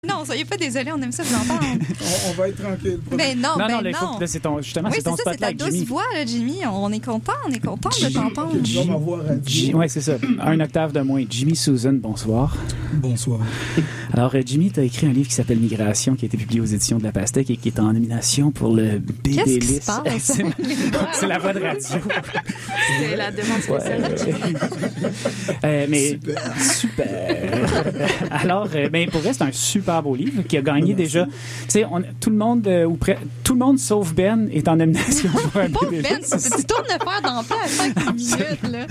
Non, soyez pas désolés, on aime ça vous entendre. On va être tranquille. Mais non, non, non. Là, c'est ton, justement, oui, c'est ton c'est ta spotlight, douce Jimmy. voix, là, Jimmy. On est content de t'entendre. Je dois m'avoir à dire. Oui, c'est ça. Un octave de moins. Jimmy Susan, bonsoir. Bonsoir. Alors, Jimmy, tu as écrit un livre qui s'appelle Migration, qui a été publié aux éditions de La Pastèque et qui est en nomination pour le BD Qu'est-ce qui List. se passe? C'est la voix de radio. C'est la demande spéciale. Mais super. Alors, mais pour vrai, c'est un super beau livre qui a gagné déjà. Tu sais, tout le monde tout le monde sauf Ben est en nomination pour un Pauvre BD Ben, List. tu tournes le fer dans à chaque minute, là.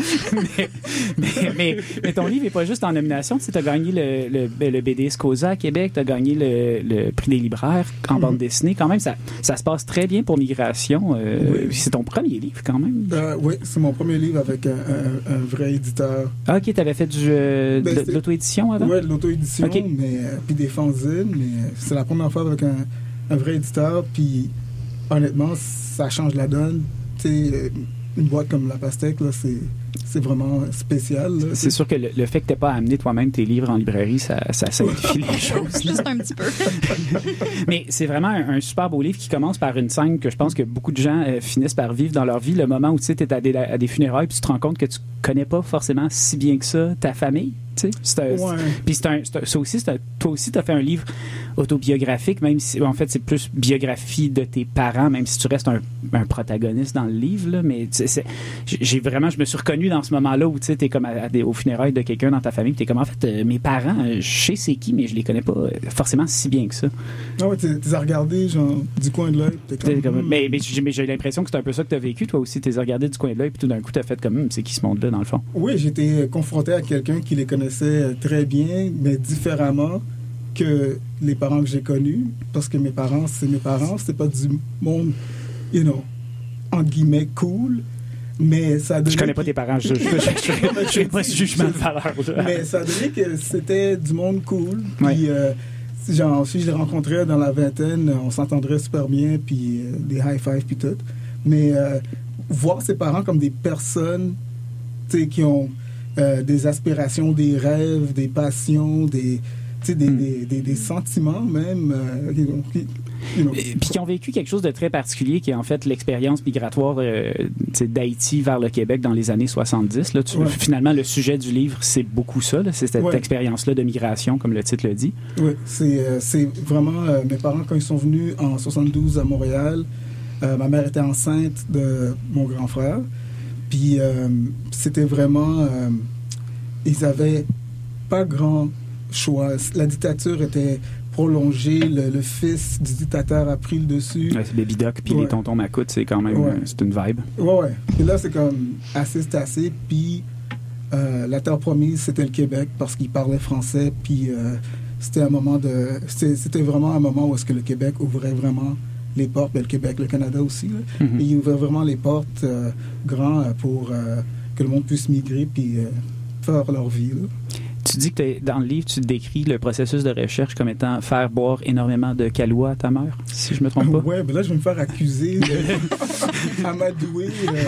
mais ton livre n'est pas juste en nomination. Tu as gagné le BD Scosa à Québec, tu as gagné le prix des libraires en bande dessinée. Quand même, ça se passe très bien pour Migration. Oui. C'est ton premier livre, quand même. Oui, c'est mon premier livre avec un vrai éditeur. Ah, OK, tu avais fait de l'auto-édition avant? Oui, de l'auto-édition, Okay. puis des fanzines, mais c'est la première fois avec un vrai éditeur, puis honnêtement, ça change la donne. Tu sais, une boîte comme La Pastèque, là, c'est vraiment spécial. Là. C'est sûr que le fait que tu n'aies pas amené toi-même tes livres en librairie, ça simplifie les choses. Juste un petit peu. Mais c'est vraiment un super beau livre qui commence par une scène que je pense que beaucoup de gens finissent par vivre dans leur vie. Le moment où tu es à des funérailles puis tu te rends compte que tu connais pas forcément si bien que ça ta famille. Puis toi aussi, tu as fait un livre autobiographique, même si en fait c'est plus biographie de tes parents, même si tu restes un protagoniste dans le livre. Là, mais je me suis reconnu dans ce moment-là où tu es comme au funérailles de quelqu'un dans ta famille, tu es comme en fait mes parents, je sais c'est qui, mais je les connais pas forcément si bien que ça. Ah ouais, tu les as regardés genre du coin de l'œil. Mais j'ai l'impression que c'est un peu ça que tu as vécu, toi aussi, tu les as regardés du coin de l'œil, puis tout d'un coup tu as fait comme c'est qui ce monde-là dans le fond. Oui, j'étais confronté à quelqu'un qui les connaissait très bien, mais différemment que les parents que j'ai connus, parce que mes parents, c'est pas du monde, entre guillemets, cool, mais ça a donné... Je connais pas tes parents, je fais pas ce jugement de valeur. Mais ça a donné que c'était du monde cool, Ouais. puis si je les rencontrais dans la vingtaine, on s'entendrait super bien, puis des high-five, puis tout. Mais voir ses parents comme des personnes, tu sais, qui ont des aspirations, des rêves, des passions, des sentiments même. Puis qui ont vécu quelque chose de très particulier qui est en fait l'expérience migratoire d'Haïti vers le Québec dans les années 70. Là, finalement, le sujet du livre, c'est beaucoup ça. Là, c'est cette expérience-là de migration, comme le titre le dit. Oui, c'est vraiment... mes parents, quand ils sont venus en 72 à Montréal, ma mère était enceinte de mon grand frère. Puis c'était vraiment... ils avaient pas grand choix. La dictature était prolongée. Le fils du dictateur a pris le dessus. Ouais, c'est Baby Doc puis les tontons Macoute, c'est quand même... c'est une vibe. Ouais. Et là, c'est comme assez, c'est assez. Puis la terre promise, c'était le Québec parce qu'il parlait français. Puis c'était c'était vraiment un moment où est-ce que le Québec ouvrait vraiment les portes. Ben, le Québec, le Canada aussi. Là. Mm-hmm. Et il ouvrait vraiment les portes grands pour que le monde puisse migrer puis faire leur vie. Là. Tu dis que dans le livre, tu décris le processus de recherche comme étant faire boire énormément de Kahlua à ta mère, si je me trompe pas. Ouais, mais là, je vais me faire accuser d'amadouer.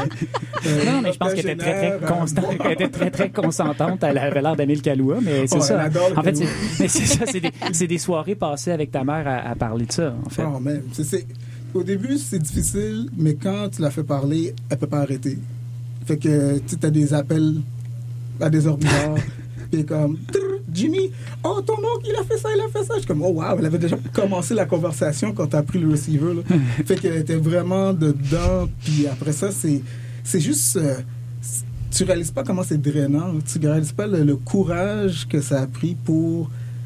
Non, mais je pense qu'elle était très, très constante. Elle était très, très consentante. Elle avait l'air d'aimer le Kahlua, mais c'est ça. En fait, c'est ça. C'est des soirées passées avec ta mère à parler de ça, en fait. Oh, même. Au début, c'est difficile, mais quand tu la fais parler, elle peut pas arrêter. Fait que tu as des appels à des heures bizarres. Puis comme, Jimmy, oh, ton oncle, il a fait ça. Je suis comme, oh, wow, elle avait déjà commencé la conversation quand tu as pris le receiver. Là. Fait qu'elle était vraiment dedans. Puis après ça, c'est juste... tu réalises pas comment c'est drainant. Tu réalises pas le courage que ça a pris pour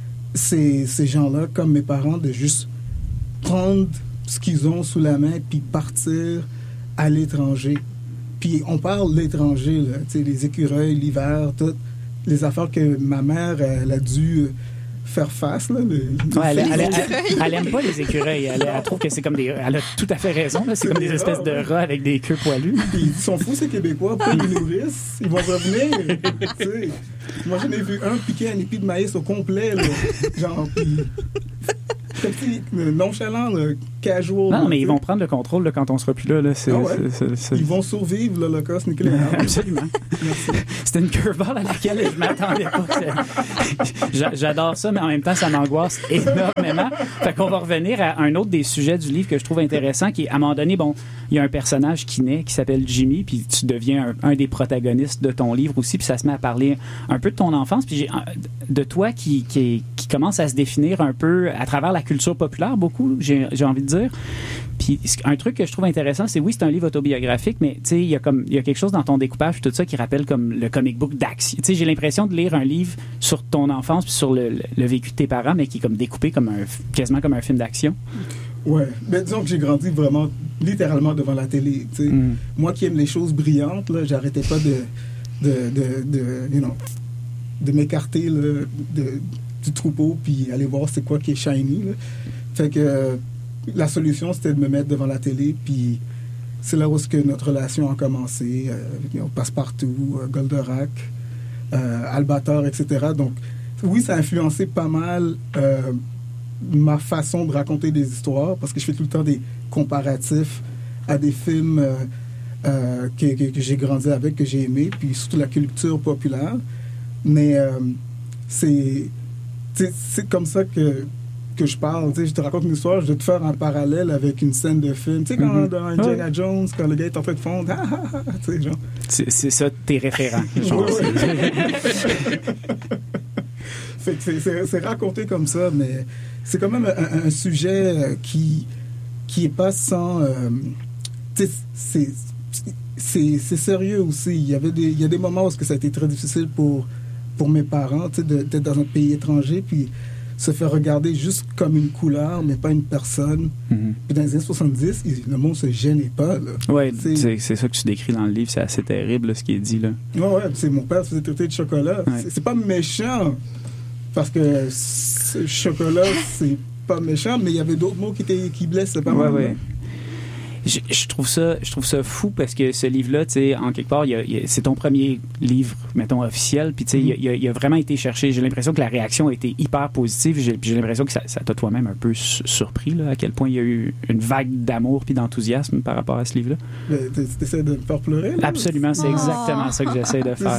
ces gens-là, comme mes parents, de juste prendre ce qu'ils ont sous la main puis partir à l'étranger. Puis on parle de l'étranger, là, les écureuils, l'hiver, tout. Les affaires que ma mère, elle a dû faire face. Là, elle aime pas les écureuils. Elle trouve que c'est comme des... Elle a tout à fait raison. Là. C'est comme des espèces de rats avec des queues poilues. Puis ils sont fous, ces Québécois. Puis ils nourrissent. Ils vont revenir. Moi, j'en ai vu un piquer un épi de maïs au complet. Là. Genre, puis... Comme si, nonchalant, là, casual. Non, mais ils vont prendre le contrôle là, quand on sera plus là. Ils vont survivre l'Holocauste nucléaire. Absolument. C'était une curveball à laquelle je m'attendais pas. J'adore ça, mais en même temps, ça m'angoisse énormément. Fait qu'on va revenir à un autre des sujets du livre que je trouve intéressant, qui est, à un moment donné, bon, il y a un personnage qui naît, qui s'appelle Jimmy, puis tu deviens un des protagonistes de ton livre aussi, puis ça se met à parler un peu de ton enfance, puis de toi qui commence à se définir un peu à travers la culture populaire, beaucoup, j'ai envie de dire. Puis un truc que je trouve intéressant, c'est oui, c'est un livre autobiographique, mais tu sais, il y a quelque chose dans ton découpage, tout ça, qui rappelle comme le comic book d'action. Tu sais, j'ai l'impression de lire un livre sur ton enfance puis sur le vécu de tes parents, mais qui est comme découpé comme quasiment comme un film d'action. Ouais, mais disons que j'ai grandi vraiment littéralement devant la télé. Tu sais, moi qui aime les choses brillantes, là, j'arrêtais pas de m'écarter là, du troupeau puis aller voir c'est quoi qui est shiny. Là. Fait que la solution, c'était de me mettre devant la télé, puis c'est là où est-ce que notre relation a commencé. Passe-Partout, Goldorak, Albator, etc. Donc, oui, ça a influencé pas mal ma façon de raconter des histoires, parce que je fais tout le temps des comparatifs à des films que j'ai grandi avec, que j'ai aimé, puis surtout la culture populaire. Mais c'est comme ça que je parle. Je te raconte une histoire, je vais te faire un parallèle avec une scène de film. Tu sais, quand dans Indiana Jones, quand le gars est en train de fondre, tu sais, genre. C'est ça tes référents. C'est raconté comme ça, mais c'est quand même un sujet qui est pas sans... c'est sérieux aussi. Il y a des moments où ça a été très difficile pour mes parents, d'être dans un pays étranger, puis se faire regarder juste comme une couleur, mais pas une personne. Puis dans les années 70, le monde se gênait pas. Oui, c'est ça que tu décris dans le livre. C'est assez terrible, là, ce qui est dit. Oui, c'est mon père faisait traiter de chocolat. Ouais. C'est pas méchant, parce que chocolat, c'est pas méchant, mais il y avait d'autres mots qui blessaient pas mal. Ouais. Je trouve ça fou, parce que ce livre-là, tu sais, en quelque part, c'est ton premier livre, mettons, officiel, puis tu sais, il a vraiment été cherché. J'ai l'impression que la réaction a été hyper positive, j'ai l'impression que ça t'a toi-même un peu surpris, là, à quel point il y a eu une vague d'amour puis d'enthousiasme par rapport à ce livre-là. T'essaies de me faire pleurer, là? Absolument, c'est exactement ça que j'essaie de faire.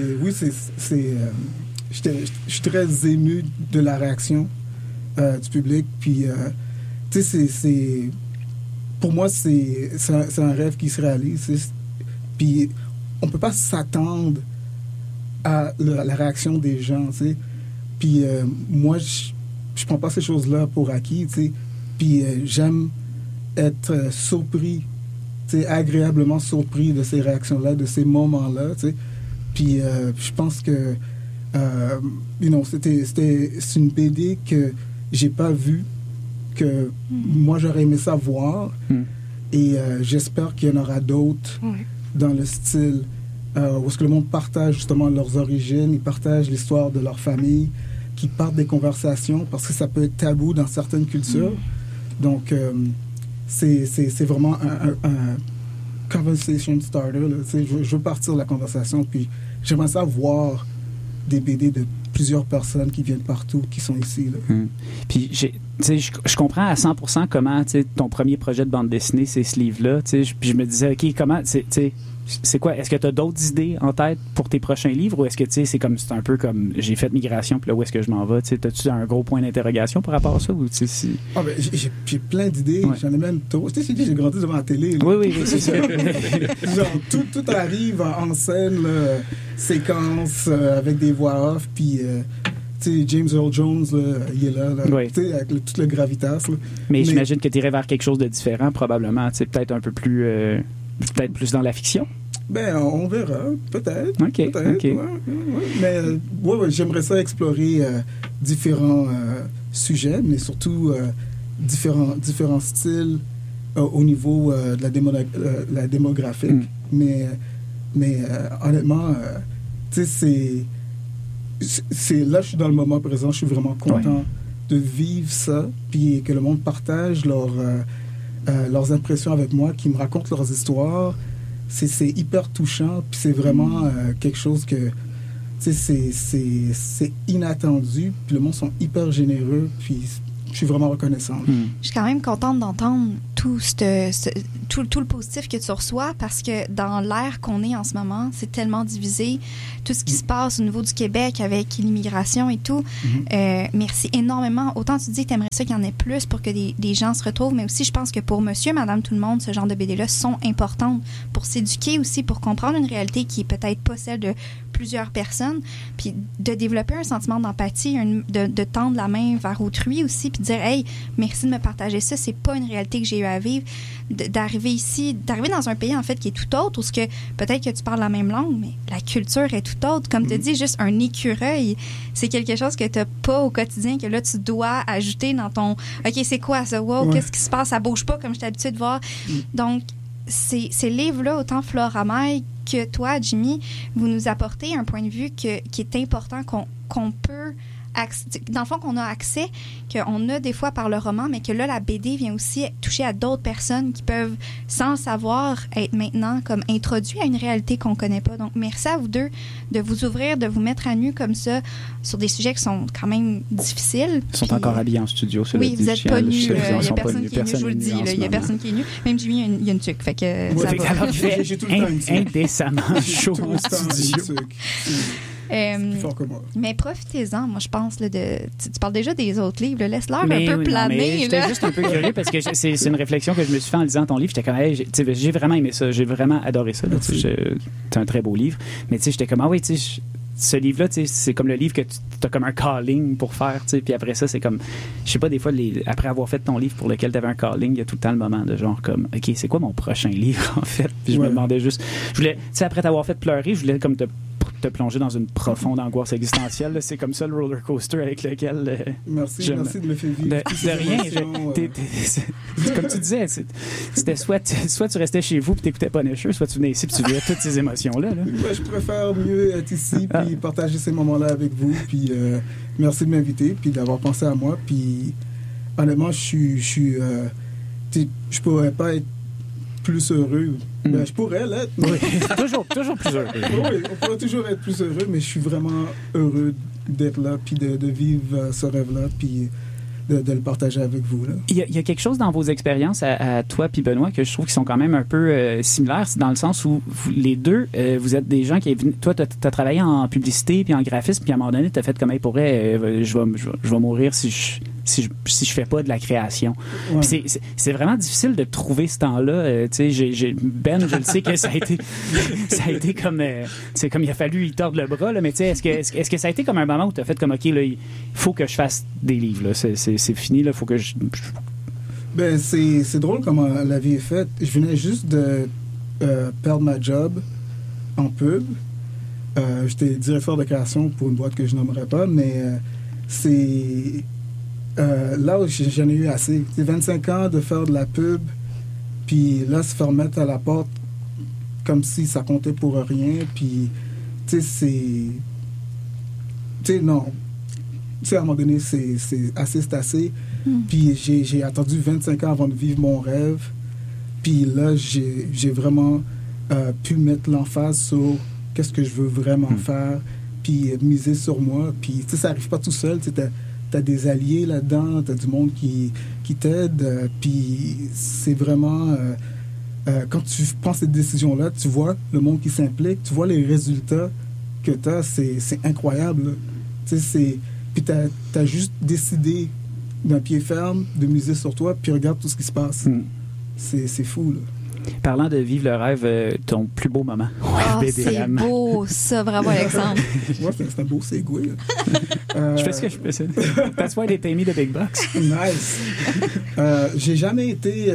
Je suis très ému de la réaction du public, puis tu sais, pour moi, c'est un rêve qui se réalise. Puis on peut pas s'attendre à la réaction des gens, tu sais. Puis moi, je prends pas ces choses-là pour acquis, tu sais. Puis j'aime être surpris, tu sais, agréablement surpris de ces réactions-là, de ces moments-là, tu sais. Puis je pense que, c'est une BD que j'ai pas vue, que moi j'aurais aimé ça voir, et j'espère qu'il y en aura d'autres dans le style où est-ce que le monde partage justement leurs origines, ils partagent l'histoire de leur famille, qui partent des conversations, parce que ça peut être tabou dans certaines cultures. Donc c'est vraiment un conversation starter, là. Je veux partir de la conversation, puis j'aimerais ça voir des BD de plusieurs personnes qui viennent partout, qui sont ici, là. Puis je comprends à 100% comment ton premier projet de bande dessinée, c'est ce livre-là. Puis je me disais, OK, comment... C'est quoi? Est-ce que tu as d'autres idées en tête pour tes prochains livres, ou est-ce que c'est un peu comme j'ai fait migration, puis là, où est-ce que je m'en vais? As-tu un gros point d'interrogation par rapport à ça? Ou j'ai plein d'idées, j'en ai même trop. J'ai grandi devant la télé. Là. Oui, c'est ça. Genre, tout arrive en scène, là, séquence, avec des voix off, puis... James Earl Jones, là, il est là avec tout le gravitas. Là. Mais j'imagine que tu irais vers quelque chose de différent, probablement. Peut-être un peu plus... peut-être plus dans la fiction? Ben, on verra. Peut-être. OK. Ouais. Mais j'aimerais ça explorer différents sujets, mais surtout différents styles au niveau de la démographique. Mais honnêtement, tu sais, c'est là, je suis dans le moment présent, je suis vraiment content de vivre ça, puis que le monde partage leurs impressions avec moi, qui me racontent leurs histoires. C'est hyper touchant, puis c'est vraiment quelque chose que, tu sais, c'est inattendu, puis le monde sont hyper généreux, puis je suis vraiment reconnaissant. Je suis quand même contente d'entendre tout le positif que tu reçois parce que dans l'ère qu'on est en ce moment, c'est tellement divisé. Tout ce qui se passe au niveau du Québec avec l'immigration et tout. Merci énormément. Autant tu dis que tu aimerais ça qu'il y en ait plus pour que des gens se retrouvent, mais aussi je pense que pour monsieur, madame, tout le monde, ce genre de BD-là sont importantes pour s'éduquer aussi, pour comprendre une réalité qui est peut-être pas celle de plusieurs personnes, puis de développer un sentiment d'empathie, de tendre la main vers autrui aussi, puis de dire « Hey, merci de me partager ça, c'est pas une réalité que j'ai eu à vivre. » D'arriver ici, d'arriver dans un pays, en fait, qui est tout autre, où ce que peut-être que tu parles la même langue, mais la culture est tout autre. Comme tu dis, juste un écureuil, c'est quelque chose que t'as pas au quotidien, que là, tu dois ajouter dans ton « OK, c'est quoi ça? Wow, qu'est-ce qui se passe? Ça bouge pas comme je suis habituée de voir. » Donc, ces livres-là, autant Flora Maille que toi, Jimmy, vous nous apportez un point de vue qui est important, qu'on peut... dans le fond, qu'on a accès, qu'on a des fois par le roman, mais que là, la BD vient aussi toucher à d'autres personnes qui peuvent, sans le savoir, être maintenant comme introduits à une réalité qu'on connaît pas. Donc, merci à vous deux de vous ouvrir, de vous mettre à nu comme ça sur des sujets qui sont quand même difficiles. Ils sont encore habillés en studio. Oui, vous n'êtes pas nus. Il n'y a personne qui est nu, je vous le dis. Il n'y a personne qui est nu. Même Jimmy, il y a une tuque. Fait que ça va. Alors, j'ai tout le temps indécemment chaud en studio. Plus fort que moi. Mais profitez-en, moi, je pense. Là, tu parles déjà des autres livres. Laisse-leur un peu planer. Mais j'étais juste un peu curieux parce que c'est une réflexion que je me suis fait en lisant ton livre. J'étais comme, hey, j'ai vraiment aimé ça. J'ai vraiment adoré ça. C'est un très beau livre. Mais tu sais, j'étais comme, ah oui, tu sais, ce livre-là, c'est comme le livre que tu as comme un calling pour faire. Puis après ça, c'est comme, je sais pas, des fois, après avoir fait ton livre pour lequel tu avais un calling, il y a tout le temps le moment de genre comme, OK, c'est quoi mon prochain livre, en fait? Puis je me demandais juste, tu sais, après t'avoir fait pleurer, je voulais comme te plonger dans une profonde angoisse existentielle. C'est comme ça le roller coaster avec lequel merci de me faire vivre. De rien. Comme tu disais, c'était soit tu restais chez vous et t'écoutais Punisher, soit tu venais ici et tu vivais toutes ces émotions-là. Là. Ouais, je préfère mieux être ici puis partager ces moments-là avec vous. Puis merci de m'inviter puis d'avoir pensé à moi. Puis honnêtement, je pourrais pas être plus heureux. Ben, je pourrais l'être. Oui, toujours plus heureux. Oui, on pourrait toujours être plus heureux, mais je suis vraiment heureux d'être là, puis de vivre ce rêve-là, puis de le partager avec vous. Là. Il y a quelque chose dans vos expériences à toi puis Benoît que je trouve qui sont quand même un peu similaires, c'est dans le sens où les deux, vous êtes des gens qui... Toi, tu as travaillé en publicité puis en graphisme, puis à un moment donné, tu as fait comme, hey, pour vrai, je vais mourir si je fais pas de la création. Ouais. C'est vraiment difficile de trouver ce temps-là. Tu sais, Ben, je le sais que ça a été comme... c'est comme il a fallu y tordre le bras, là, mais tu sais, est-ce que ça a été comme un moment où tu as fait comme, OK, là, il faut que je fasse des livres, là, c'est fini, là, faut que je... Ben, c'est drôle comment la vie est faite. Je venais juste de perdre ma job en pub. J'étais directeur de création pour une boîte que je nommerai pas, mais c'est... là où j'en ai eu assez. C'est 25 ans de faire de la pub, puis là, se faire mettre à la porte comme si ça comptait pour rien, puis, tu sais, tu sais, non. Tu sais, à un moment donné, c'est assez. Puis j'ai attendu 25 ans avant de vivre mon rêve, puis là, j'ai vraiment pu mettre l'emphase sur qu'est-ce que je veux vraiment faire, puis miser sur moi, puis, tu sais, ça arrive pas tout seul, tu sais, t'as des alliés là-dedans, t'as du monde qui t'aide, puis c'est vraiment... quand tu prends cette décision-là, tu vois le monde qui s'implique, tu vois les résultats que t'as, c'est incroyable. Tu sais, puis t'as juste décidé d'un pied ferme de miser sur toi, puis regarde tout ce qui se passe. C'est fou, là. Parlant de vivre le rêve, ton plus beau moment. C'est beau, ça, bravo Alexandre. Ouais, c'est un beau segway. Je fais ce que je peux. That's why they pay me the big bucks. Nice. J'ai jamais été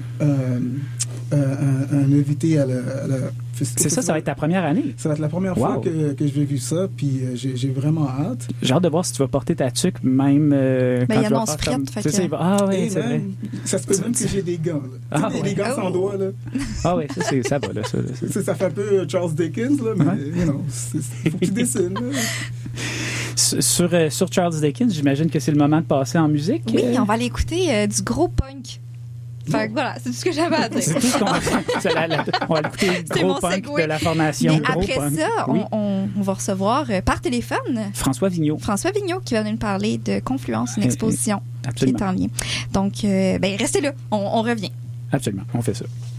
un invité à la C'est ça va être ta première année. Ça va être la première fois que je vais vivre ça, puis j'ai vraiment hâte. J'ai hâte de voir si tu vas porter ta tuque, même quand il tu vas annonce faire comme... fait que... Ah oui, c'est vrai. Ça se peut même que j'ai des gants. Des gants sans doigts. Là. Ah oui, ça va. Là, ça fait un peu Charles Dickens, là, mais faut que tu dessines. Sur Charles Dickens, j'imagine que c'est le moment de passer en musique. Oui, on va aller écouter du gros punk. Fait que voilà, c'est tout ce que j'avais à dire. C'est tout ce qu'on va faire. On va écouter le gros punk de la formation. Mais après ça, on va recevoir par téléphone François Vigneault qui va nous parler de Confluence, une exposition. qui est en lien. Donc, restez là, on revient. Absolument, on fait ça.